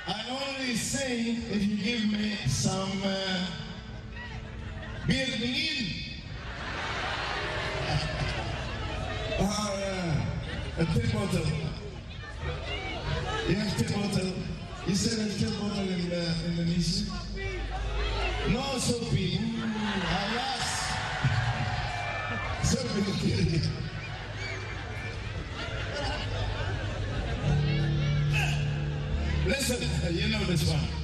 I only sing if you give me some beer a tip bottle. You have tip bottle. You said there's tip bottle in Indonesia? No soapy. Alas. Soapy. Listen, you know this one.